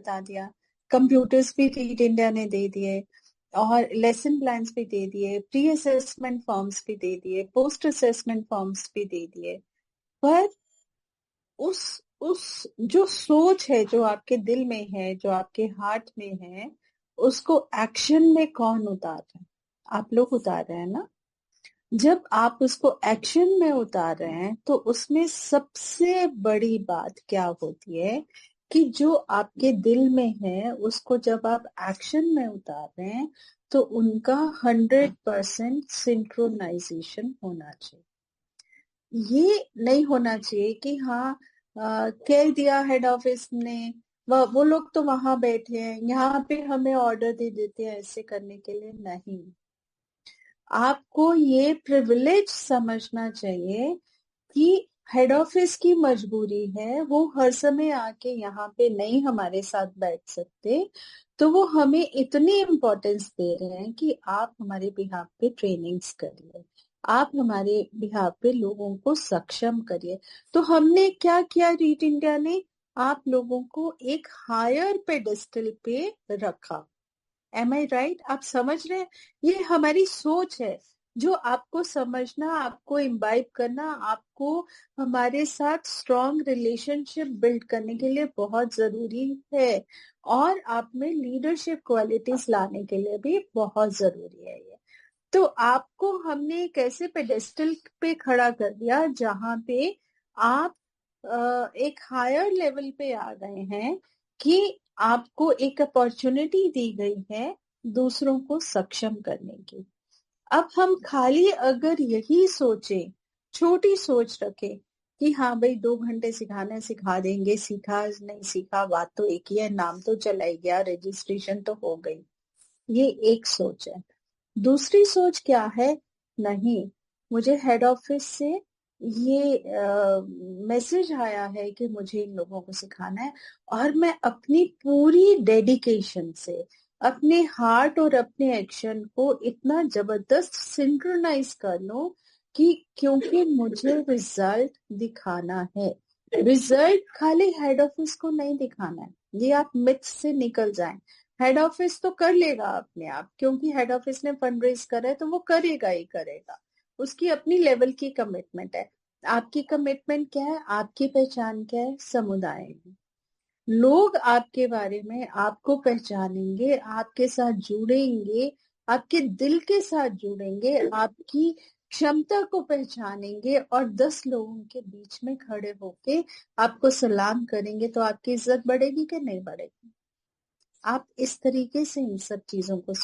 बता दिया, कंप्यूटर्स भी रीड इंडिया ने दे दिए, और लेसन प्लान्स भी दे दिए, प्री असेसमेंट फॉर्म्स भी दे दिए, पोस्ट असेसमेंट फॉर्म्स भी दे दिए। पर उस जो सोच है, जो आपके दिल में है, जो आपके हार्ट में है, उसको एक्शन में कौन उतार रहा है? आप लोग उतार रहे हैं ना। जब आप उसको एक्शन में उतार रहे हैं तो उसमें सबसे बड़ी बात क्या होती है कि जो आपके दिल में है उसको जब आप एक्शन में उतार रहे हैं तो उनका 100% सिंक्रोनाइजेशन होना चाहिए। ये नहीं होना चाहिए कि हाँ कह दिया हेड ऑफिस ने, वो लोग तो वहां बैठे हैं, यहाँ पे हमें ऑर्डर दे देते हैं ऐसे करने के लिए। नहीं, आपको ये प्रिविलेज समझना चाहिए कि हेड ऑफिस की मजबूरी है, वो हर समय आके यहाँ पे नहीं हमारे साथ बैठ सकते, तो वो हमें इतनी इम्पोर्टेंस दे रहे हैं कि आप हमारे बिहाफ पे ट्रेनिंग्स करिए, आप हमारे बिहाफ पे लोगों को सक्षम करिए। तो हमने क्या किया, रीड इंडिया ने आप लोगों को एक हायर पेडेस्टल पे रखा। एम आई राइट? आप समझ रहे हैं? ये हमारी सोच है जो आपको समझना, आपको इम्बाइब करना, आपको हमारे साथ स्ट्रॉन्ग रिलेशनशिप बिल्ड करने के लिए बहुत जरूरी है, और आप में लीडरशिप क्वालिटीज लाने के लिए भी बहुत जरूरी है ये। तो आपको हमने एक ऐसे पेडेस्टल पे खड़ा कर दिया जहां पे आप एक हायर लेवल पे आ गए हैं कि आपको एक अपॉर्चुनिटी दी गई है दूसरों को सक्षम करने की। अब हम खाली अगर यही सोचे, छोटी सोच रखे कि हाँ भाई 2 घंटे सिखाना है, सिखा देंगे, सीखा नहीं सीखा बात तो एक ही है, नाम तो चला ही गया, रजिस्ट्रेशन तो हो गई, ये एक सोच है। दूसरी सोच क्या है, नहीं, मुझे हेड ऑफिस से ये मैसेज आया है कि मुझे इन लोगों को सिखाना है, और मैं अपनी पूरी डेडिकेशन से अपने हार्ट और अपने एक्शन को इतना जबरदस्त सिंक्रोनाइज कर लूं कि क्योंकि मुझे रिजल्ट दिखाना है। रिजल्ट खाली हेड ऑफिस को नहीं दिखाना है, ये आप मिथ से निकल जाएं। हेड ऑफिस तो कर लेगा अपने आप, क्योंकि हेड ऑफिस ने फंड रेज करा है तो वो करेगा ही करेगा, उसकी अपनी लेवल की कमिटमेंट है। आपकी कमिटमेंट क्या है, आपकी पहचान क्या है, समुदाय में लोग आपके बारे में आपको पहचानेंगे, आपके साथ जुड़ेंगे, आपके दिल के साथ जुड़ेंगे, आपकी क्षमता को पहचानेंगे, और 10 लोगों के बीच में खड़े होके आपको सलाम करेंगे, तो आपकी इज्जत बढ़ेगी कि नहीं बढ़ेगी? आप इस तरीके से इन सब चीजों को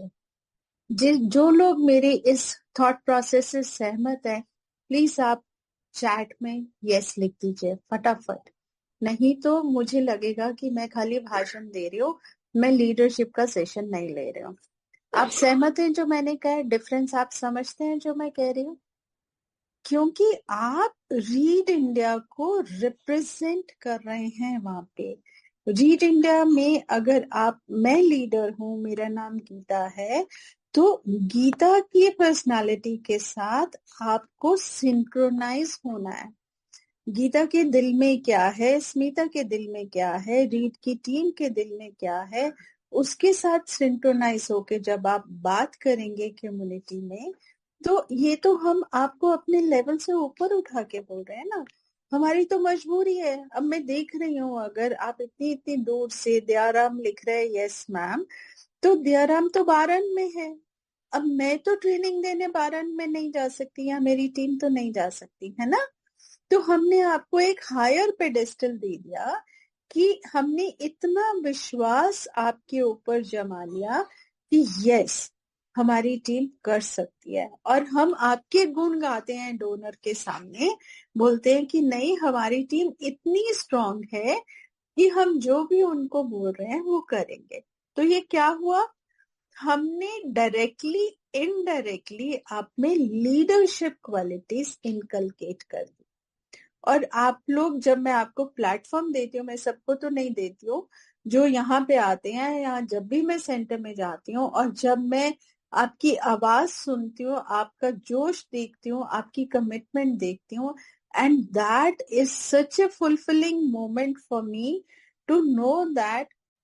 सोचिए। जो लोग मेरे इस थॉट प्रोसेस से सहमत है, प्लीज आप चैट में यस लिख दीजिए फटाफट। नहीं तो मुझे लगेगा कि मैं खाली भाषण दे रही हूँ, मैं लीडरशिप का सेशन नहीं ले रही हूँ। आप सहमत हैं जो मैंने कहा है? डिफरेंस आप समझते हैं जो मैं कह रही हूँ? क्योंकि आप रीड इंडिया को रिप्रेजेंट कर रहे हैं वहां पे। रीड इंडिया में अगर आप, मैं लीडर हूं, मेरा नाम गीता है, तो गीता की पर्सनालिटी के साथ आपको सिंक्रोनाइज होना है। गीता के दिल में क्या है, स्मिता के दिल में क्या है, रीड की टीम के दिल में क्या है, उसके साथ सिंक्रोनाइज होके जब आप बात करेंगे कम्युनिटी में, तो ये तो हम आपको अपने लेवल से ऊपर उठा के बोल रहे हैं ना। हमारी तो मजबूरी है। अब मैं देख रही हूँ, अगर आप इतनी इतनी दूर से दयाराम लिख रहे हैं यस मैम, तो दयाराम तो बारन में है। अब मैं तो ट्रेनिंग देने बारन में नहीं जा सकती, या मेरी टीम तो नहीं जा सकती, है ना। तो हमने आपको एक हायर पेडेस्टल दे दिया कि हमने इतना विश्वास आपके ऊपर जमा लिया कि यस, हमारी टीम कर सकती है। और हम आपके गुण गाते हैं डोनर के सामने, बोलते हैं कि नहीं, हमारी टीम इतनी स्ट्रांग है कि हम जो भी उनको बोल रहे हैं वो करेंगे। तो ये क्या हुआ, हमने डायरेक्टली इनडायरेक्टली आप में लीडरशिप क्वालिटीज इनकलकेट कर दी। और आप लोग, जब मैं आपको प्लेटफॉर्म देती हूँ, मैं सबको तो नहीं देती हूँ, जो यहाँ पे आते हैं, यहाँ जब भी मैं सेंटर में जाती हूँ और जब मैं आपकी आवाज सुनती हूँ, आपका जोश देखती हूँ, आपकी कमिटमेंट देखती हूँ, and that is such A fulfilling moment for me to know that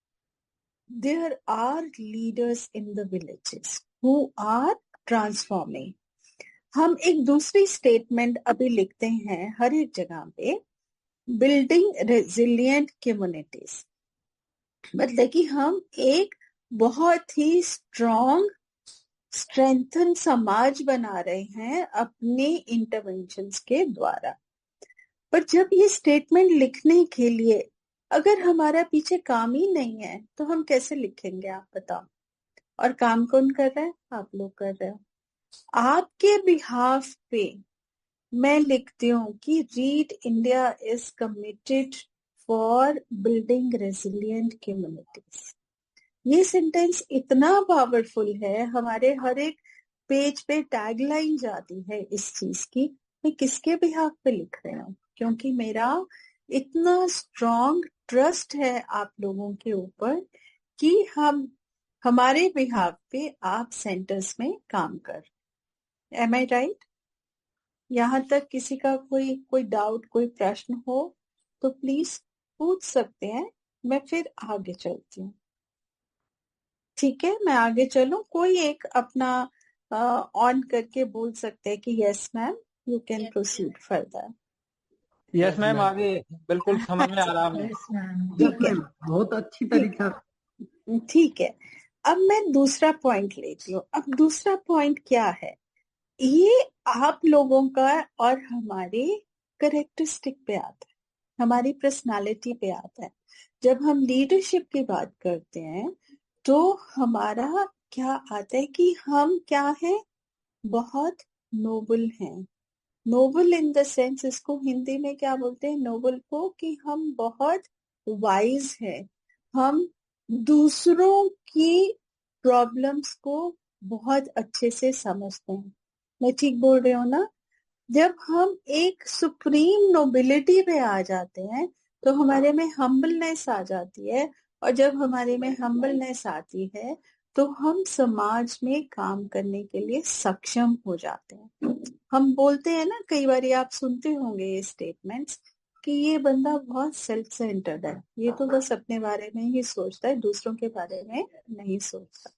there are leaders in the villages who are transforming. हम एक दूसरी स्टेटमेंट अभी लिखते हैं हर एक जगह पे, बिल्डिंग रेजिलिएंट कम्युनिटीज, मतलब कि हम एक बहुत ही स्ट्रेंथन समाज बना रहे हैं अपने इंटरवेंशंस के द्वारा। पर जब ये स्टेटमेंट लिखने के लिए अगर हमारा पीछे काम ही नहीं है तो हम कैसे लिखेंगे, आप बताओ। और काम कौन कर रहा है? आप लोग कर रहे हो। आपके बिहाफ पे मैं लिखती हूँ कि read India is committed for building resilient communities. ये सेंटेंस इतना पावरफुल है, हमारे हर एक पेज पे टैगलाइन जाती है इस चीज की। मैं किसके बिहाफ पे लिख रही हूँ? क्योंकि मेरा इतना स्ट्रॉन्ग ट्रस्ट है आप लोगों के ऊपर कि हम हमारे बिहाफ पे आप सेंटर्स में काम कर। एम आई राइट? यहाँ तक किसी का कोई डाउट, कोई प्रश्न हो तो प्लीज पूछ सकते हैं, मैं फिर आगे चलती हूँ। ठीक है, मैं आगे चलूं? कोई एक अपना ऑन करके बोल सकते हैं कि yes ma'am, you can proceed further. Yes ma'am, आगे बिल्कुल समझ में आ रहा है। ठीक है, बहुत अच्छी तरीका। ठीक है। अब मैं दूसरा पॉइंट लेती हूँ। अब दूसरा पॉइंट क्या है? ये आप लोगों का और हमारे करेक्टरिस्टिक पे आता है, हमारी पर्सनालिटी पे आता है। जब हम लीडरशिप की बात करते हैं तो हमारा क्या आता है कि हम क्या है? बहुत नोबल हैं। नोबल इन द सेंस, इसको हिंदी में क्या बोलते हैं नोबल को? कि हम बहुत वाइज हैं, हम दूसरों की प्रॉब्लम्स को बहुत अच्छे से समझते हैं। मैं ठीक बोल रही हूँ ना? जब हम एक सुप्रीम नोबिलिटी पे आ जाते हैं तो हमारे में हम्बलनेस आ जाती है, और जब हमारे में हम्बलनेस आती है तो हम समाज में काम करने के लिए सक्षम हो जाते हैं। हम बोलते हैं ना, कई बार आप सुनते होंगे ये स्टेटमेंट्स कि ये बंदा बहुत सेल्फ सेंटर्ड है, ये तो बस अपने बारे में ही सोचता है, दूसरों के बारे में नहीं सोचता।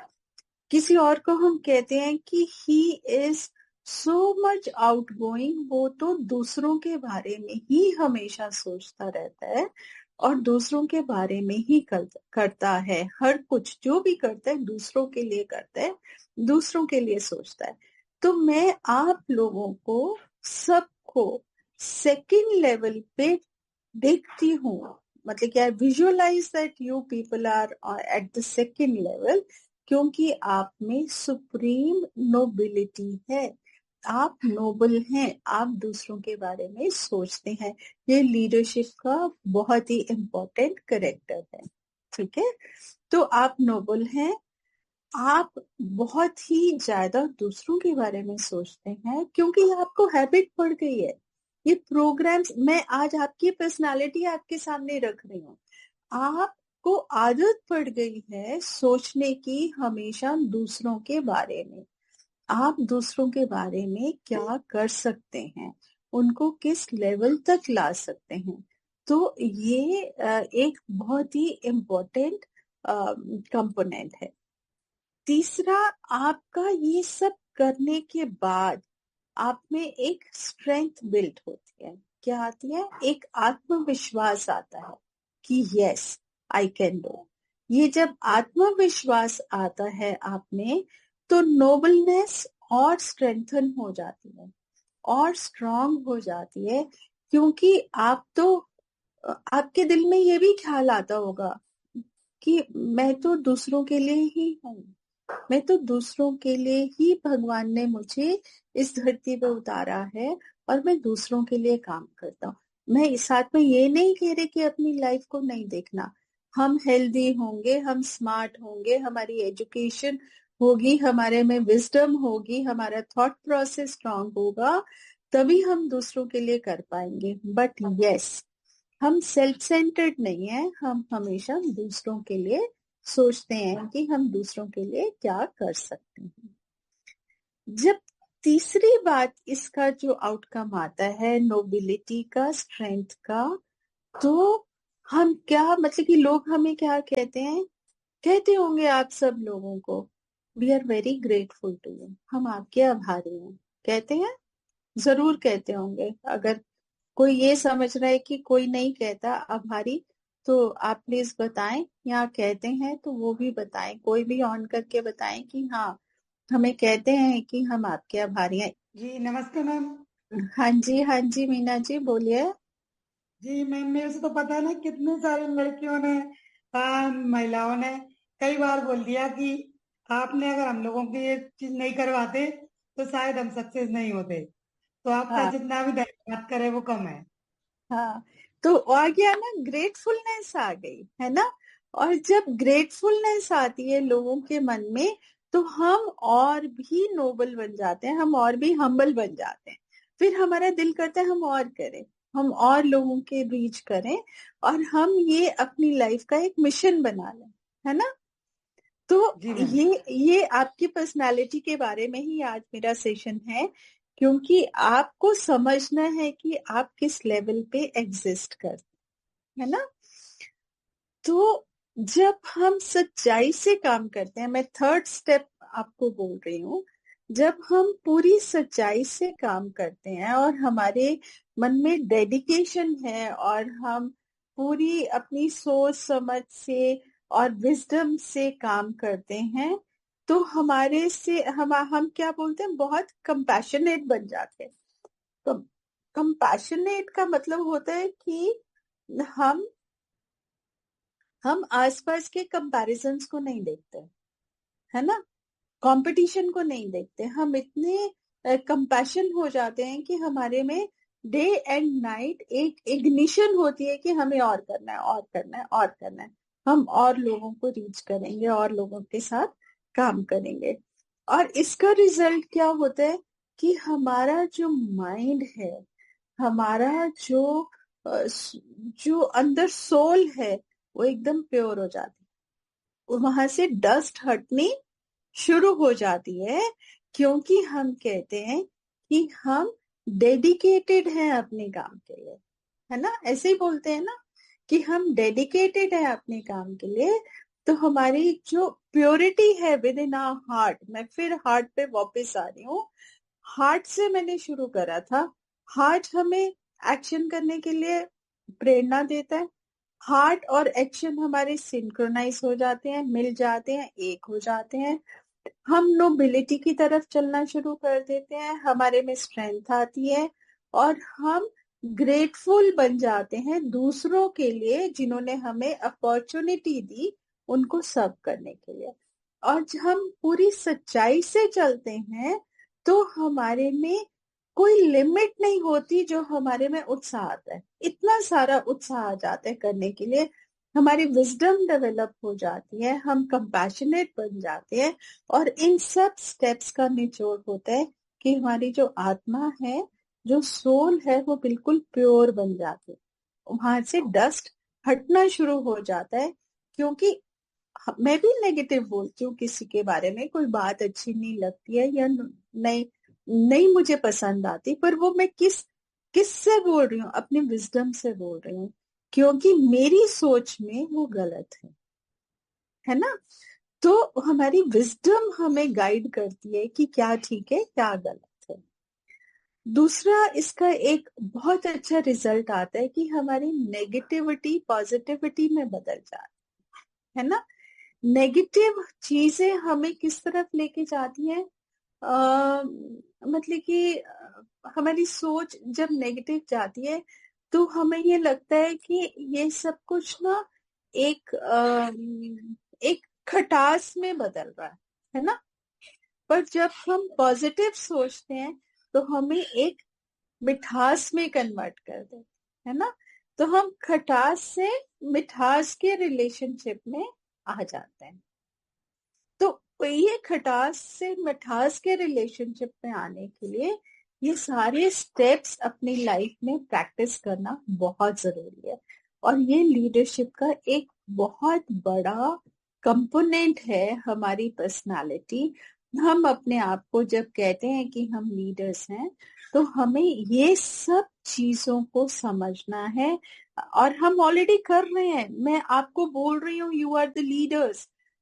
किसी और को हम कहते हैं कि he is so much outgoing, वो तो दूसरों के बारे में ही हमेशा सोचता रहता है और दूसरों के बारे में ही करता है। हर कुछ जो भी करता है दूसरों के लिए करता है, दूसरों के लिए सोचता है। तो मैं आप लोगों को सबको सेकंड लेवल पे देखती हूँ, मतलब क्या, visualise that you people are at the second level, क्योंकि आप में सुप्रीम नोबिलिटी है, आप नोबल हैं, आप दूसरों के बारे में सोचते हैं। ये लीडरशिप का बहुत ही इम्पोर्टेंट कैरेक्टर है। ठीक है, तो आप नोबल हैं, आप बहुत ही ज्यादा दूसरों के बारे में सोचते हैं क्योंकि आपको हैबिट पड़ गई है। ये प्रोग्राम्स, मैं आज आपकी पर्सनालिटी आपके सामने रख रही हूँ, आपको आदत पड़ गई है सोचने की हमेशा दूसरों के बारे में। आप दूसरों के बारे में क्या कर सकते हैं, उनको किस लेवल तक ला सकते हैं। तो ये एक बहुत ही इम्पोर्टेंट कंपोनेंट है। तीसरा, आपका ये सब करने के बाद आप में एक स्ट्रेंथ बिल्ड होती है। क्या आती है? एक आत्मविश्वास आता है कि यस आई कैन डू। ये जब आत्मविश्वास आता है आप में तो नोबलनेस और स्ट्रेंथन हो जाती है और स्ट्रांग हो जाती है, क्योंकि आप तो आपके दिल में ये भी ख्याल आता होगा कि मैं तो दूसरों के लिए ही हूँ, मैं तो दूसरों के लिए ही भगवान ने मुझे इस धरती पे उतारा है और मैं दूसरों के लिए काम करता हूँ। मैं इस साथ में ये नहीं कह रही कि अपनी लाइफ को नहीं देखना। हम हेल्दी होंगे, हम स्मार्ट होंगे, हमारी एजुकेशन होगी, हमारे में विजडम होगी, हमारा थॉट प्रोसेस स्ट्रांग होगा, तभी हम दूसरों के लिए कर पाएंगे। बट यस, हम सेल्फ सेंटर्ड नहीं है, हम हमेशा दूसरों के लिए सोचते हैं कि हम दूसरों के लिए क्या कर सकते हैं। जब तीसरी बात, इसका जो आउटकम आता है नोबिलिटी का, स्ट्रेंथ का, तो हम क्या, मतलब कि लोग हमें क्या कहते हैं कहते होंगे आप सब लोगों को, we are very grateful to you, हम आपके आभारी हैं। कहते हैं, जरूर कहते होंगे। अगर कोई ये समझ रहा है कि कोई नहीं कहता आभारी, तो आप प्लीज बताएं, या कहते हैं तो वो भी बताएं, कोई भी ऑन करके बताएं कि हाँ, हमें कहते हैं कि हम आपके आभारी हैं। जी नमस्ते मैम। हाँ जी, हाँ जी, मीना जी बोलिए। जी मैम, मेरे से तो पता है ना, कितने सारे लड़कियों ने, महिलाओं ने कई बार बोल दिया कि आपने अगर हम लोगों की ये चीज नहीं करवाते तो शायद हम सक्सेस नहीं होते। तो आपका हाँ जितना भी धन्यवाद करे वो कम है। हाँ, तो आ गया ना, ग्रेटफुलनेस आ गई है ना। और जब ग्रेटफुलनेस आती है लोगों के मन में, तो हम और भी नोबल बन जाते हैं, हम और भी हम्बल बन जाते हैं। फिर हमारा दिल करता है हम और करें, हम और लोगों के रीच करें, और हम ये अपनी लाइफ का एक मिशन बना लें, है ना। तो जी मैम। ये आपकी पर्सनालिटी के बारे में ही आज मेरा सेशन है, क्योंकि आपको समझना है कि आप किस लेवल पे एग्जिस्ट करते हैं ना। तो जब हम सच्चाई से काम करते हैं, मैं थर्ड स्टेप आपको बोल रही हूँ, जब हम पूरी सच्चाई से काम करते हैं और हमारे मन में डेडिकेशन है, और हम पूरी अपनी सोच समझ से और विजडम से काम करते हैं, तो हमारे से हम क्या बोलते हैं, बहुत कंपैशनेट बन जाते हैं। तो कंपैशनेट का मतलब होता है कि हम हम आसपास के कंपैरिजंस को नहीं देखते, है ना, कंपटीशन को नहीं देखते। हम इतने कंपैशन हो जाते हैं कि हमारे में डे एंड नाइट एक इग्निशन होती है कि हमें और करना है, और करना है, और करना है। हम और लोगों को रीच करेंगे, और लोगों के साथ काम करेंगे। और इसका रिजल्ट क्या होता है कि हमारा जो माइंड है, हमारा जो अंदर सोल है, वो एकदम प्योर हो जाती है, वहां से डस्ट हटनी शुरू हो जाती है। क्योंकि हम कहते हैं कि हम डेडिकेटेड हैं अपने काम के लिए, है ना, ऐसे ही बोलते हैं ना कि हम डेडिकेटेड हैं अपने काम के लिए। तो हमारी जो प्योरिटी है विद इन आवर हार्ट, मैं फिर हार्ट पे वापस आ रही हूँ। हार्ट से मैंने शुरू करा था। हार्ट हमें एक्शन करने के लिए प्रेरणा देता है। हार्ट और एक्शन हमारे सिंक्रोनाइज हो जाते हैं, मिल जाते हैं, एक हो जाते हैं। हम नोबिलिटी की तरफ चलना शुरू कर देते हैं, हमारे में स्ट्रेंथ आती है, और हम ग्रेटफुल बन जाते हैं दूसरों के लिए जिन्होंने हमें अपॉर्चुनिटी दी उनको सर्व करने के लिए। और जब हम पूरी सच्चाई से चलते हैं, तो हमारे में कोई लिमिट नहीं होती जो हमारे में उत्साह आता है। इतना सारा उत्साह आ जाता है करने के लिए, हमारी विजडम डेवलप हो जाती है, हम कंपैशनेट बन जाते हैं। और इन सब स्टेप्स का निचोड़ होता है कि हमारी जो आत्मा है, जो सोल है, वो बिल्कुल प्योर बन जाती है। वहां से डस्ट हटना शुरू हो जाता है। क्योंकि मैं भी नेगेटिव बोलती हूँ किसी के बारे में, कोई बात अच्छी नहीं लगती है या नहीं नहीं मुझे पसंद आती, पर वो मैं किस से बोल रही हूँ, अपने विजडम से बोल रही हूँ, क्योंकि मेरी सोच में वो गलत है ना। तो हमारी विजडम हमें गाइड करती है कि क्या ठीक है, क्या गलत है। दूसरा, इसका एक बहुत अच्छा रिजल्ट आता है कि हमारी नेगेटिविटी पॉजिटिविटी में बदल जाती है ना। नेगेटिव चीजें हमें किस तरफ लेके जाती हैं, मतलब कि हमारी सोच जब नेगेटिव जाती है, तो हमें ये लगता है कि ये सब कुछ ना एक खटास में बदल रहा है ना। पर जब हम पॉजिटिव सोचते हैं, तो हमें एक मिठास में कन्वर्ट कर देते है ना। तो हम खटास से मिठास के रिलेशनशिप में आ जाते हैं। तो ये खटास से मिठास के रिलेशनशिप में आने के लिए ये सारे स्टेप्स अपनी लाइफ में प्रैक्टिस करना बहुत जरूरी है। और ये लीडरशिप का एक बहुत बड़ा कंपोनेंट है हमारी पर्सनालिटी। हम अपने आप को जब कहते हैं कि हम लीडर्स हैं, तो हमें ये सब चीजों को समझना है। और हम ऑलरेडी कर रहे हैं, मैं आपको बोल रही हूँ, you are the leaders.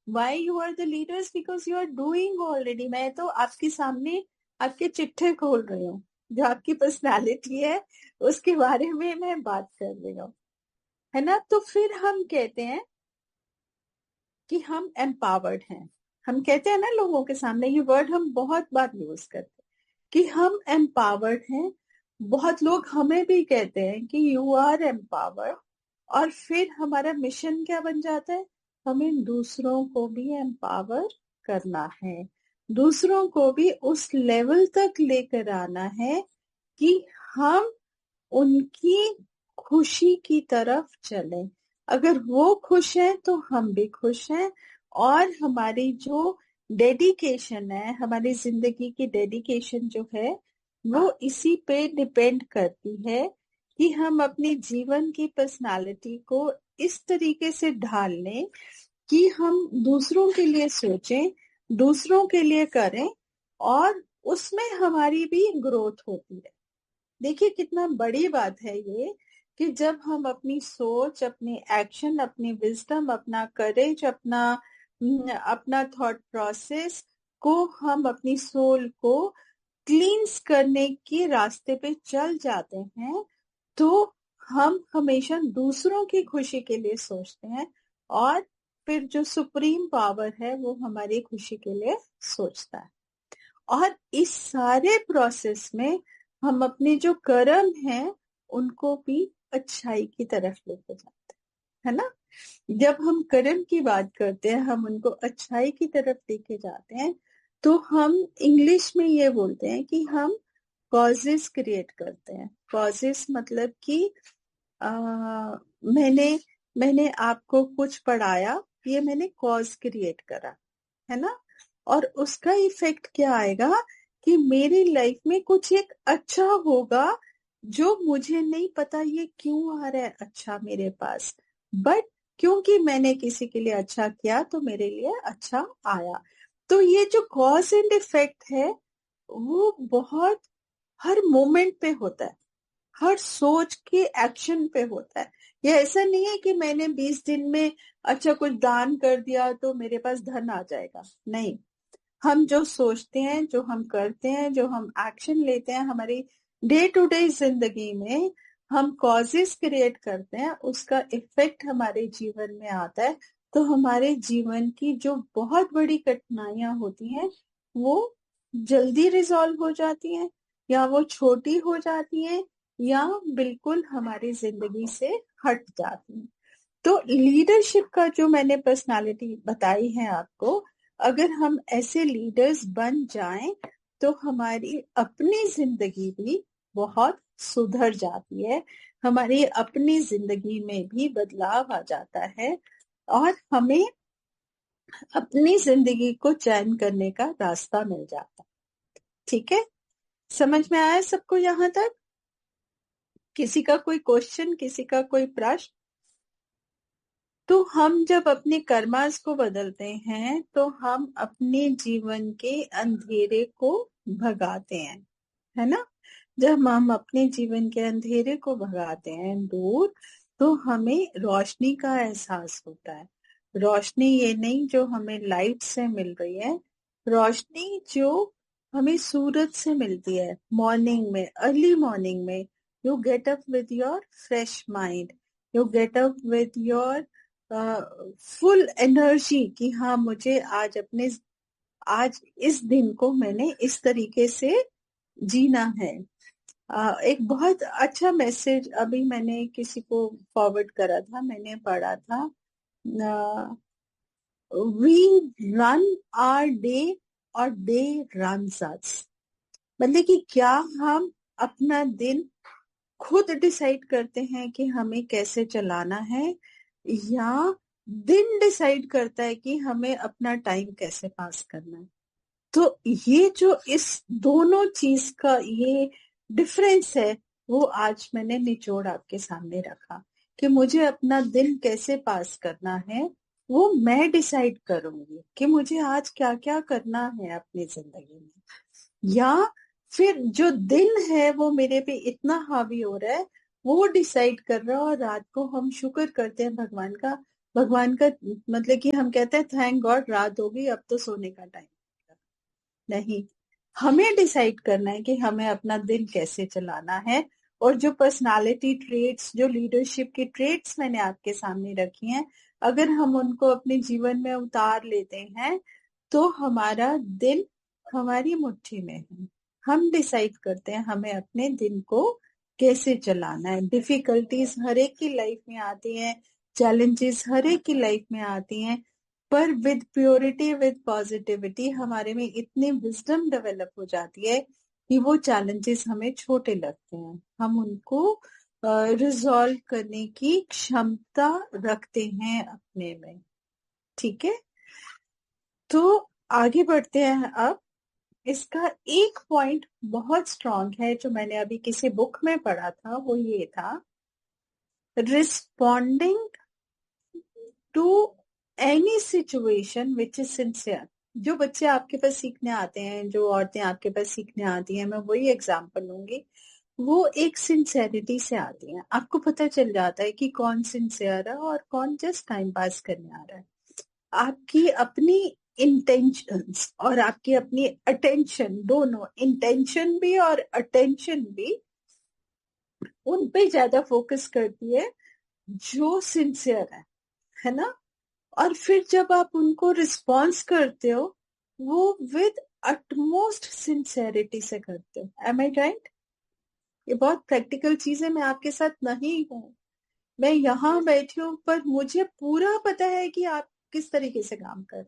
Why you are the leaders? Because you are doing already. मैं तो आपके सामने आपके चिट्ठे खोल रही हूँ, जो आपकी पर्सनालिटी है उसके बारे में मैं बात कर रही हूँ, है ना। तो फिर हम कहते हैं कि हम एम्पावर्ड हैं। हम कहते हैं ना लोगों के सामने, ये वर्ड हम बहुत बार यूज करते हैं कि हम एम्पावर्ड हैं। बहुत लोग हमें भी कहते हैं कि यू आर एम्पावर्ड। और फिर हमारा मिशन क्या बन जाता है? हमें दूसरों को भी एम्पावर करना है, दूसरों को भी उस लेवल तक लेकर आना है कि हम उनकी खुशी की तरफ चलें। अगर वो खुश है तो हम भी खुश हैं। और हमारी जो डेडिकेशन है, हमारी जिंदगी की डेडिकेशन जो है, वो इसी पे डिपेंड करती है कि हम अपनी जीवन की पर्सनालिटी को इस तरीके से ढाल लें कि हम दूसरों के लिए सोचें, दूसरों के लिए करें, और उसमें हमारी भी ग्रोथ होती है। देखिए कितना बड़ी बात है ये कि जब हम अपनी सोच, अपनी एक्शन, अपनी विजडम, अपना करेज, अपना थॉट प्रोसेस को, हम अपनी सोल को क्लींस करने के रास्ते पे चल जाते हैं, तो हम हमेशा दूसरों की खुशी के लिए सोचते हैं, और फिर जो सुप्रीम पावर है वो हमारी खुशी के लिए सोचता है। और इस सारे प्रोसेस में हम अपने जो कर्म हैं उनको भी अच्छाई की तरफ लेके जाते हैं, है ना। जब हम कर्म की बात करते हैं, हम उनको अच्छाई की तरफ लेके जाते हैं, तो हम इंग्लिश में ये बोलते हैं कि हम कॉजेस क्रिएट करते हैं। कॉजेस मतलब कि मैंने आपको कुछ पढ़ाया, ये मैंने कॉज क्रिएट करा, है ना। और उसका इफेक्ट क्या आएगा कि मेरी लाइफ में कुछ एक अच्छा होगा, जो मुझे नहीं पता ये क्यों आ रहा है अच्छा मेरे पास, बट क्योंकि मैंने किसी के लिए अच्छा किया तो मेरे लिए अच्छा आया। तो ये जो कॉज एंड इफेक्ट है वो बहुत हर मोमेंट पे होता है, हर सोच के एक्शन पे होता है। ये ऐसा नहीं है कि मैंने 20 दिन में अच्छा कुछ दान कर दिया तो मेरे पास धन आ जाएगा, नहीं। हम जो सोचते हैं, जो हम करते हैं, जो हम एक्शन लेते हैं हमारी डे टू डे जिंदगी में, हम कॉजेस क्रिएट करते हैं, उसका इफेक्ट हमारे जीवन में आता है। तो हमारे जीवन की जो बहुत बड़ी कठिनाइयां होती हैं वो जल्दी रिजॉल्व हो जाती हैं, या वो छोटी हो जाती हैं, या बिल्कुल हमारी जिंदगी से हट जाती हैं। तो लीडरशिप का जो मैंने पर्सनालिटी बताई है आपको, अगर हम ऐसे लीडर्स बन जाएं तो हमारी अपनी जिंदगी भी बहुत सुधर जाती है, हमारी अपनी जिंदगी में भी बदलाव आ जाता है, और हमें अपनी जिंदगी को चैन करने का रास्ता मिल जाता है। ठीक है, समझ में आया सबको यहाँ तक? किसी का कोई क्वेश्चन, किसी का कोई प्रश्न? तो हम जब अपने कर्मास को बदलते हैं तो हम अपने जीवन के अंधेरे को भगाते हैं, है ना। जब हम अपने जीवन के अंधेरे को भगाते हैं दूर, तो हमें रोशनी का एहसास होता है। रोशनी ये नहीं जो हमें लाइट से मिल रही है, रोशनी जो हमें सूरज से मिलती है मॉर्निंग में, अर्ली मॉर्निंग में। You get up with your fresh mind, you get up with your full energy कि हाँ मुझे आज इस दिन को मैंने इस तरीके से जीना है। एक बहुत अच्छा मैसेज अभी मैंने किसी को फॉरवर्ड करा था, मैंने पढ़ा था, वी रन आवर डे और डे रन्स अस। मतलब कि क्या हम अपना दिन खुद डिसाइड करते हैं कि हमें कैसे चलाना है, या दिन डिसाइड करता है कि हमें अपना टाइम कैसे पास करना है। तो ये जो इस दोनों चीज का ये डिफरेंस है, वो आज मैंने निचोड़ आपके सामने रखा कि मुझे अपना दिन कैसे पास करना है, वो मैं डिसाइड करूंगी कि मुझे आज क्या क्या करना है अपनी जिंदगी में। या फिर जो दिन है वो मेरे पे इतना हावी हो रहा है, वो डिसाइड कर रहा है। और रात को हम शुक्र करते हैं भगवान का, भगवान का मतलब कि हम कहते हैं थैंक गॉड रात हो गई, अब तो सोने का टाइम। नहीं, हमें डिसाइड करना है कि हमें अपना दिन कैसे चलाना है। और जो पर्सनालिटी ट्रेट्स, जो लीडरशिप की ट्रेट्स मैंने आपके सामने रखी हैं, अगर हम उनको अपने जीवन में उतार लेते हैं तो हमारा दिन हमारी मुट्ठी में है। हम डिसाइड करते हैं हमें अपने दिन को कैसे चलाना है। डिफिकल्टीज हर एक की लाइफ में आती हैं, चैलेंजेस हर एक की लाइफ में आती हैं, पर विद प्योरिटी, विद पॉजिटिविटी हमारे में इतनी विजडम डेवलप हो जाती है कि वो चैलेंजेस हमें छोटे लगते हैं, हम उनको रिजॉल्व करने की क्षमता रखते हैं अपने में। ठीक है, तो आगे बढ़ते हैं। अब इसका एक पॉइंट बहुत स्ट्रांग है जो मैंने अभी किसी बुक में पढ़ा था, वो ये था, responding to any situation which is sincere. जो बच्चे आपके पास सीखने आते हैं, जो औरतें आपके पास सीखने आती हैं, मैं वही एग्जांपल लूंगी, वो एक सिंसेरिटी से आती हैं। आपको पता चल जाता है कि कौन सिंसियर है और कौन जस्ट टाइम पास करने आ रहा है। आपकी अपनी इंटेंशंस और आपकी अपनी अटेंशन, दोनों इंटेंशन भी और अटेंशन भी उन पे ज्यादा फोकस करती है जो सिंसियर है ना। और फिर जब आप उनको रिस्पॉन्स करते हो, वो विद अटमोस्ट सिंसेरिटी से करते हो। एम आई राइट? ये बहुत प्रैक्टिकल चीज है, मैं आपके साथ नहीं हूँ, मैं यहाँ बैठी हूँ, पर मुझे पूरा पता है कि आप किस तरीके से काम कर।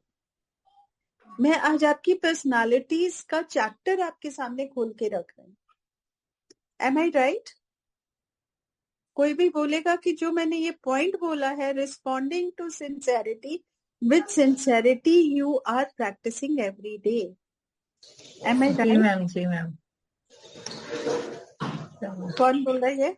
मैं आज आपकी पर्सनालिटीज का चैप्टर आपके सामने खोल के रख रही हूँ। एम आई राइट? कोई भी बोलेगा कि जो मैंने ये पॉइंट बोला है, responding to sincerity, with sincerity you are practising every day. M I ji right? Ma'am, ji ma'am. कौन बोल रहा है ये?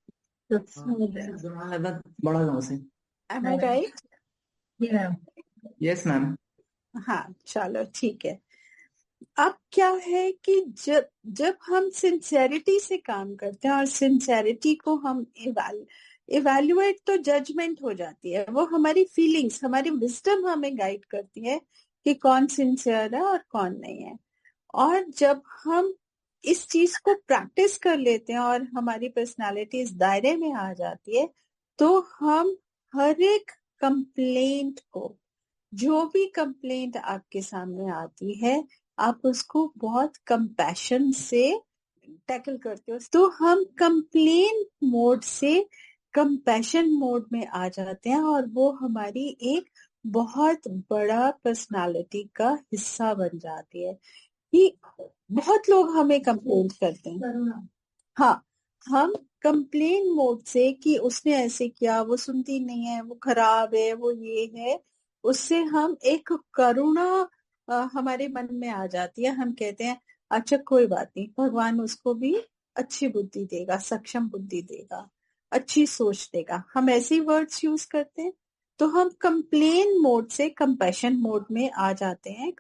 बड़ा गाँव से। एम आई राइट? जी मैम। Yes ma'am. हाँ, चलो ठीक है। अब क्या है कि जब जब हम सिंसेरिटी से काम करते हैं, और सिंसेरिटी को हम इवैल्यूएट, तो जजमेंट हो जाती है, वो हमारी फीलिंग्स, हमारी विजडम हमें गाइड करती है कि कौन सिंसियर है और कौन नहीं है। और जब हम इस चीज को प्रैक्टिस कर लेते हैं और हमारी पर्सनालिटी इस दायरे में आ जाती है, तो हम हर एक कंप्लेंट को, जो भी कंप्लेंट आपके सामने आती है, आप उसको बहुत कंपैशन से टैकल करते हो। तो हम कंप्लेन मोड से कंपैशन मोड में आ जाते हैं, और वो हमारी एक बहुत बड़ा पर्सनालिटी का हिस्सा बन जाती है। कि बहुत लोग हमें कंप्लेन करते हैं, हाँ, हम कंप्लेन मोड से कि उसने ऐसे किया, वो सुनती नहीं है, वो खराब है, वो ये है, उससे हम एक करुणा हमारे मन में आ जाती है। हम कहते हैं अच्छा कोई बात नहीं, भगवान उसको भी अच्छी बुद्धि देगा, सक्षम बुद्धि देगा, अच्छी सोच देगा, हम ऐसे ही वर्ड्स यूज करते हैं। तो हम कंप्लेन मोड से कंपैशन मोड में आ जाते हैं,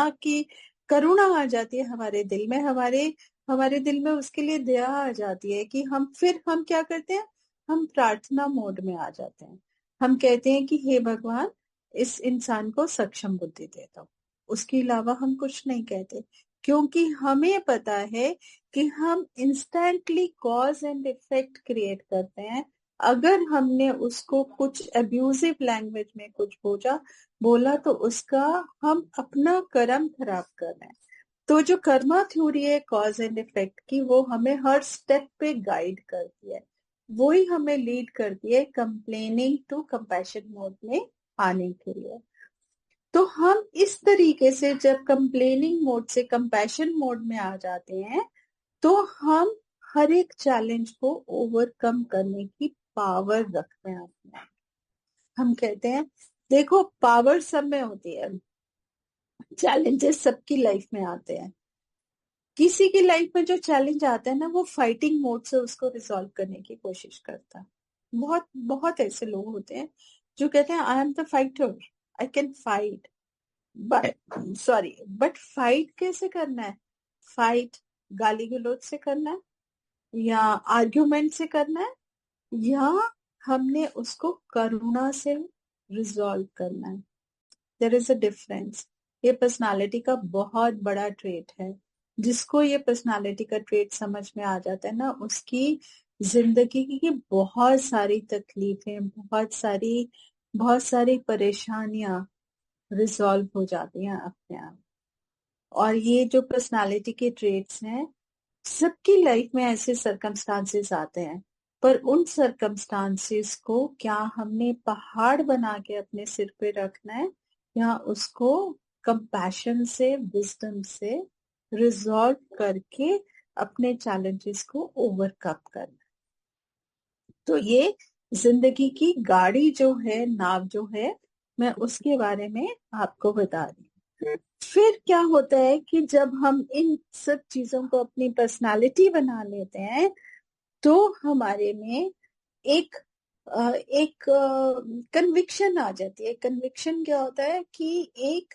करुणा आ जाती है हमारे दिल में, हमारे दिल में उसके लिए दया आ जाती है कि हम क्या करते हैं, हम प्रार्थना मोड में आ जाते हैं। हम कहते हैं कि हे भगवान, इस इंसान को सक्षम बुद्धि दे दो। उसके अलावा हम कुछ नहीं कहते, क्योंकि हमें पता है कि हम instantly cause and effect create करते हैं। अगर हमने उसको कुछ अब्यूजिव लैंग्वेज में कुछ बोला तो उसका हम अपना कर्म खराब कर रहे हैं। तो जो कर्मा थ्योरी है कॉज एंड इफेक्ट की, वो हमें हर स्टेप पे गाइड करती है, वो ही हमें लीड करती है कंप्लेनिंग टू कंपैशन मोड में आने के लिए। तो हम इस तरीके से जब कंप्लेनिंग मोड से कंपैशन मोड में आ जाते हैं, तो हम हर एक चैलेंज को ओवरकम करने की पावर रखते हैं अपने। हम कहते हैं देखो, पावर सब में होती है, चैलेंजेस सबकी लाइफ में आते हैं। किसी की लाइफ में जो चैलेंज आता है ना, वो फाइटिंग मोड से उसको रिजॉल्व करने की कोशिश करता है। बहुत बहुत ऐसे लोग होते हैं जो कहते हैं I am the fighter, I can fight, but fight कैसे करना है? फाइट गाली गलौज से करना है, या आर्ग्यूमेंट से करना है, या हमने उसको करुणा से रिजॉल्व करना है। There is a difference. ये पर्सनालिटी का बहुत बड़ा ट्रेट है। जिसको ये पर्सनालिटी का ट्रेट समझ में आ जाता है ना, उसकी जिंदगी की बहुत सारी तकलीफें, बहुत सारी परेशानियां रिजॉल्व हो जाती हैं अपने आप। और ये जो पर्सनालिटी के ट्रेट्स हैं, सबकी लाइफ में ऐसे सर्कमस्टांसेस आते हैं, पर उन सर्कमस्टांसेस को क्या हमने पहाड़ बना के अपने सिर पे रखना है, या उसको कंपैशन से, विजडम से रिजॉल्व करके अपने चैलेंजेस को ओवरकम करना। तो ये जिंदगी की गाड़ी जो है, नाव जो है, मैं उसके बारे में आपको बता रही हूँ। फिर क्या होता है कि जब हम इन सब चीजों को अपनी पर्सनालिटी बना लेते हैं, तो हमारे में एक कन्विक्शन आ जाती है। कन्विक्शन क्या होता है कि एक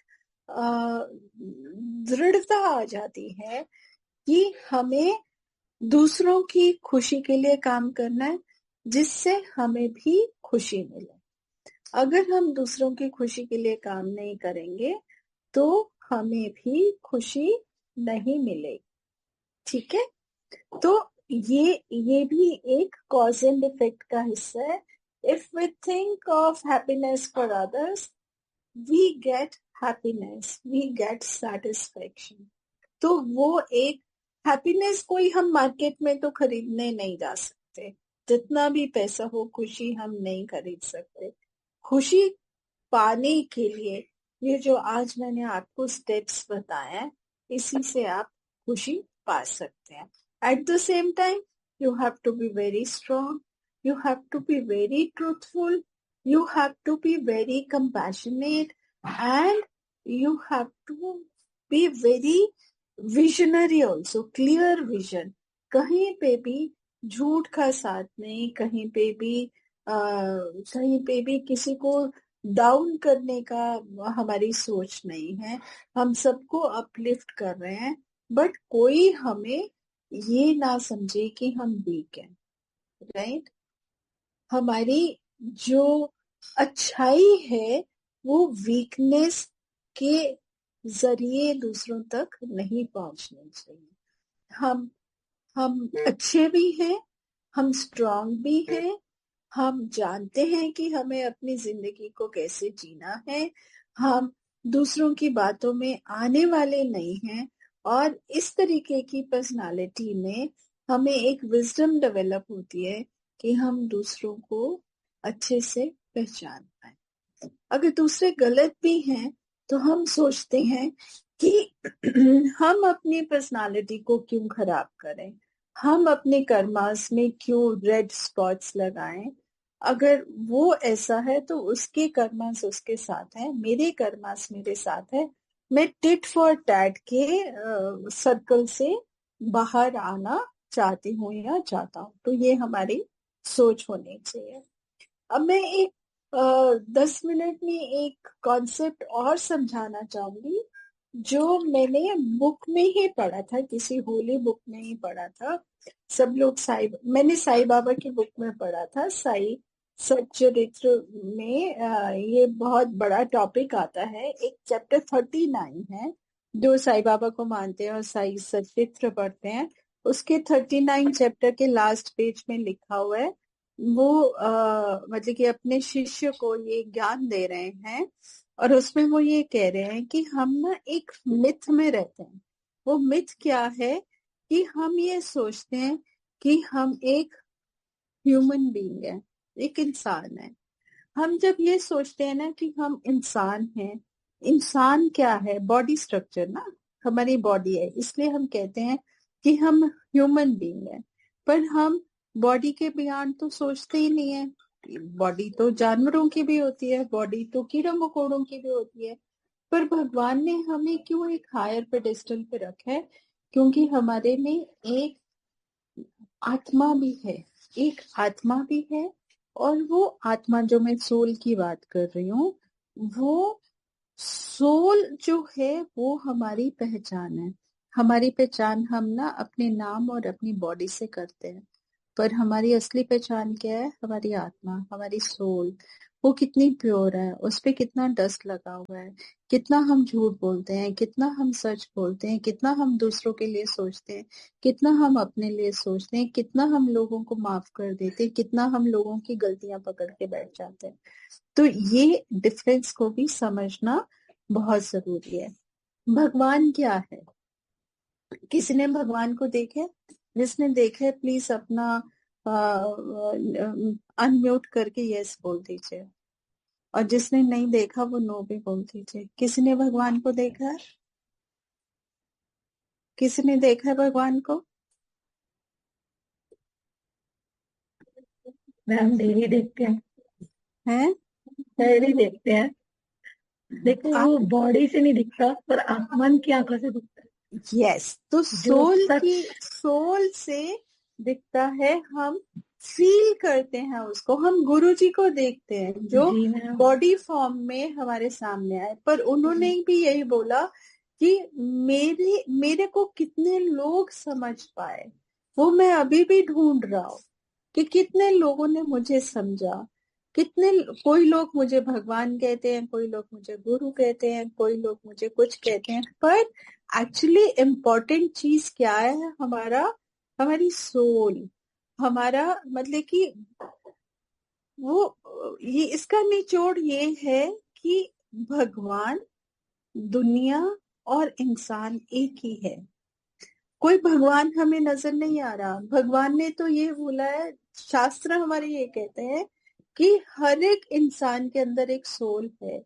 दृढ़ता आ जाती है कि हमें दूसरों की खुशी के लिए काम करना है, जिससे हमें भी खुशी मिले। अगर हम दूसरों की खुशी के लिए काम नहीं करेंगे तो हमें भी खुशी नहीं मिलेगी। ठीक है, तो ये भी एक कॉज एंड इफेक्ट का हिस्सा है। If we think of happiness for others, we get happiness, we get satisfaction. तो वो एक हैप्पीनेस कोई हम मार्केट में तो खरीदने नहीं जा सकते। जितना भी पैसा हो, खुशी हम नहीं खरीद सकते। खुशी पाने के लिए ये जो आज मैंने आपको स्टेप्स बताए, इसी से आप खुशी पा सकते हैं। At the same time you have to be very strong, you have to be very truthful, you have to be very compassionate, and you have to be very visionary also, clear vision। कहीं पे भी झूठ का साथ नहीं, कहीं पे भी किसी को डाउन करने का हमारी सोच नहीं है। हम सबको अपलिफ्ट कर रहे हैं, बट कोई हमें ये ना समझे कि हम वीक हैं। राइट, हमारी जो अच्छाई है वो वीकनेस के जरिए दूसरों तक नहीं पहुंचनी चाहिए। हम अच्छे भी हैं, हम स्ट्रांग भी हैं, हम जानते हैं कि हमें अपनी जिंदगी को कैसे जीना है, हम दूसरों की बातों में आने वाले नहीं हैं, और इस तरीके की पर्सनालिटी में हमें एक विजडम डेवलप होती है कि हम दूसरों को अच्छे से पहचान पाए। अगर दूसरे गलत भी हैं तो हम सोचते हैं कि हम अपनी पर्सनालिटी को क्यों खराब करें, हम अपने कर्मास में क्यों रेड स्पॉट्स लगाएं। अगर वो ऐसा है तो उसके कर्मास उसके साथ है, मेरे कर्मास मेरे साथ है। मैं टिट फॉर टैट के सर्कल से बाहर आना चाहती हूँ या चाहता हूँ। तो ये हमारी सोच होनी चाहिए। अब मैं एक 10 मिनट में एक कॉन्सेप्ट और समझाना चाहूंगी जो मैंने बुक में ही पढ़ा था, किसी होली बुक में ही पढ़ा था। सब लोग मैंने साईं बाबा की बुक में पढ़ा था, साई सच्चरित्र में। ये बहुत बड़ा टॉपिक आता है। एक चैप्टर 39 है, जो साईं बाबा को मानते हैं और साई सच्चरित्र पढ़ते हैं, उसके 39 चैप्टर के लास्ट पेज में लिखा हुआ है। वो मतलब कि अपने शिष्य को ये ज्ञान दे रहे हैं, और उसमें वो ये कह रहे हैं कि हम ना एक मिथ में रहते हैं। वो मिथ क्या है कि हम ये सोचते हैं कि हम एक ह्यूमन बीइंग है, एक इंसान है। हम जब ये सोचते हैं ना कि हम इंसान हैं, इंसान क्या है, बॉडी स्ट्रक्चर ना, हमारी बॉडी है, इसलिए हम कहते हैं कि हम ह्यूमन बीइंग है। पर हम बॉडी के बियॉन्ड तो सोचते ही नहीं है। बॉडी तो जानवरों की भी होती है, बॉडी तो कीड़ों मकोड़ों की भी होती है, पर भगवान ने हमें क्यों एक हायर पेडेस्टल पे रखा है? क्योंकि हमारे में एक आत्मा भी है, एक आत्मा भी है। और वो आत्मा, जो मैं सोल की बात कर रही हूँ, वो सोल जो है वो हमारी पहचान है। हमारी पहचान हम ना अपने नाम और अपनी बॉडी से करते हैं, पर हमारी असली पहचान क्या है? हमारी आत्मा, हमारी सोल। वो कितनी प्योर है, उस पे कितना डस्ट लगा हुआ है, कितना हम झूठ बोलते हैं, कितना हम सच बोलते हैं, कितना हम दूसरों के लिए सोचते हैं, कितना हम अपने लिए सोचते हैं, कितना हम लोगों को माफ कर देते हैं, कितना हम लोगों की गलतियां पकड़ के बैठ जाते हैं। तो ये डिफरेंस को भी समझना बहुत जरूरी है। भगवान क्या है? किसी ने भगवान को देखा है? जिसने देखा है प्लीज अपना अनम्यूट करके यस बोल दीजिए, और जिसने नहीं देखा वो नो भी बोल दीजिए। किसी ने भगवान को देखा है? किसी ने देखा है भगवान को? मैम डेली देखते हैं, हैं? डेली देखते हैं। देखो वो बॉडी से नहीं दिखता, पर मन की आंखों से दिखता है। यस, तो जो सोल से दिखता है, हम फील करते हैं उसको। हम गुरुजी को देखते हैं जो जी मैम, बॉडी फॉर्म में हमारे सामने आए, पर उन्होंने भी यही बोला कि मेरे को कितने लोग समझ पाए, वो मैं अभी भी ढूंढ रहा हूँ कि कितने लोगों ने मुझे समझा। कोई लोग मुझे भगवान कहते हैं, कोई लोग मुझे गुरु कहते हैं, कोई लोग मुझे कुछ कहते हैं, पर एक्चुअली इम्पोर्टेंट चीज क्या है? हमारी सोल, हमारा मतलब कि ये इसका निचोड़ ये है कि भगवान, दुनिया और इंसान एक ही है। कोई भगवान हमें नजर नहीं आ रहा। भगवान ने तो ये बोला है, शास्त्र हमारे ये कहते हैं कि हर एक इंसान के अंदर एक सोल है।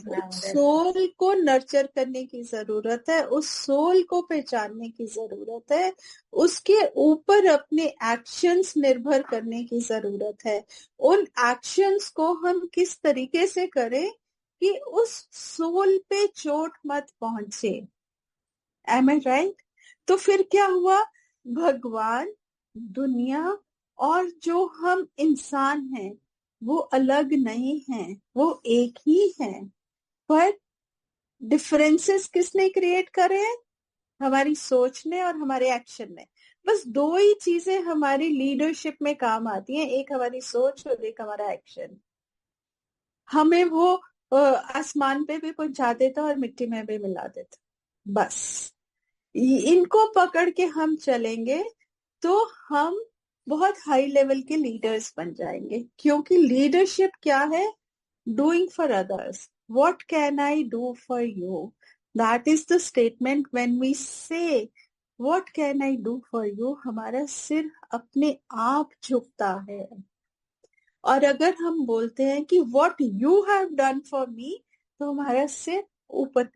सोल को नर्चर करने की जरूरत है, उस सोल को पहचानने की जरूरत है, उसके ऊपर अपने एक्शंस निर्भर करने की जरूरत है। उन एक्शंस को हम किस तरीके से करें कि उस सोल पे चोट मत पहुंचे। एम आई राइट? तो फिर क्या हुआ? भगवान, दुनिया और जो हम इंसान हैं वो अलग नहीं हैं, वो एक ही हैं। पर डिफरेंसेस किसने क्रिएट करे हैं? हमारी सोच ने और हमारे एक्शन ने। बस दो ही चीजें हमारी लीडरशिप में काम आती हैं, एक हमारी सोच और एक हमारा एक्शन। हमें वो आसमान पे भी पहुंचा देता और मिट्टी में भी मिला देता। बस इनको पकड़ के हम चलेंगे तो हम बहुत हाई लेवल के लीडर्स बन जाएंगे। क्योंकि लीडरशिप क्या है? Doing for others. What can I do for you? That is the statement. When we से what can I do for you, हमारा सिर अपने आप झुकता है। और अगर हम बोलते हैं कि what you have done for me, तो हमारा सिर ऊपर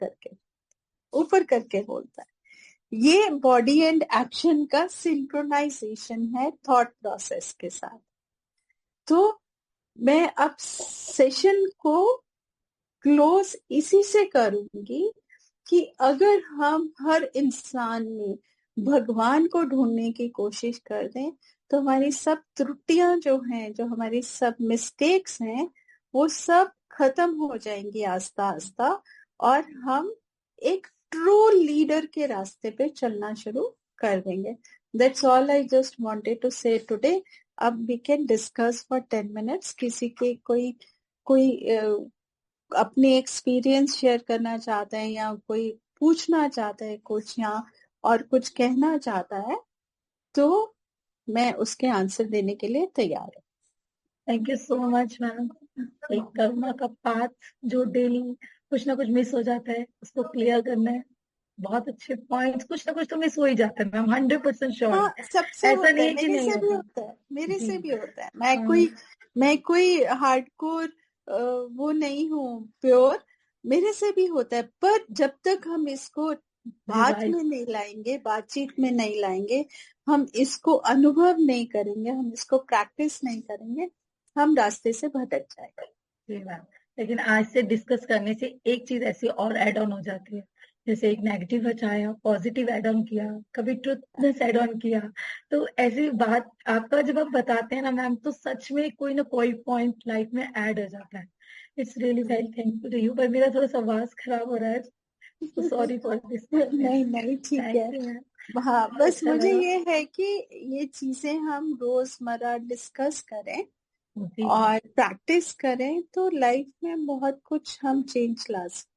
करके बोलता है। ये बॉडी एंड एक्शन का सिंक्रोनाइजेशन है थॉट प्रोसेस के साथ। तो मैं अब सेशन को क्लोज इसी से करूंगी कि अगर हम हर इंसान में भगवान को ढूंढने की कोशिश कर दें तो हमारी सब त्रुटियां जो हैं, जो हमारी सब मिस्टेक्स हैं, वो सब खत्म हो जाएंगी आस्ता आस्ता, और हम एक ट्रू लीडर के रास्ते पे चलना शुरू कर देंगे। That's all I just wanted to say today. अब we can discuss for 10 minutes. किसी के कोई अपने एक्सपीरियंस शेयर करना चाहता है या कोई पूछना चाहता है कुछ, या और कुछ कहना चाहता है, तो मैं उसके आंसर देने के लिए तैयार हूँ। Thank you so much ma'am. एक कर्मा का पाथ जो डेली कुछ ना कुछ मिस हो जाता है, उसको क्लियर करना है। बहुत अच्छे पॉइंट्स, कुछ ना कुछ तो मिस हो ही जाता है मैम, 100% श्योर। हाँ, सबसे ऐसा होता है, नहीं कि मेरे नहीं से भी होता। होता है, मेरे जी। से भी होता है। मैं कोई हार्डकोर वो नहीं हूँ, प्योर। मेरे से भी होता है, पर जब तक हम इसको बात Revise. में नहीं लाएंगे, बातचीत में नहीं लाएंगे, हम इसको अनुभव नहीं करेंगे, हम इसको प्रैक्टिस नहीं करेंगे, हम रास्ते से भटक जाएंगे। जी मैम, लेकिन आज से डिस्कस करने से एक चीज ऐसी और ऐड ऑन हो जाती है, जैसे एक नेगेटिव बचाया, पॉजिटिव ऐड ऑन किया, कभी ट्रुथनेस ऐड ऑन किया, तो ऐसी बात आपका जब आप बताते हैं ना मैम, तो सच में कोई ना कोई पॉइंट लाइफ में ऐड हो जाता है। It's really very thankful to you. पर मेरा थोड़ा सा आवाज खराब हो रहा है, तो सॉरी फॉर दिस। नहीं, ठीक है। Thank you ma'am. हाँ, बस अच्छा मुझे लगा। ये है कि ये चीजें हम रोजमर्रा डिस्कस करें, जी और प्रैक्टिस करें तो लाइफ में बहुत कुछ हम चेंज ला सकते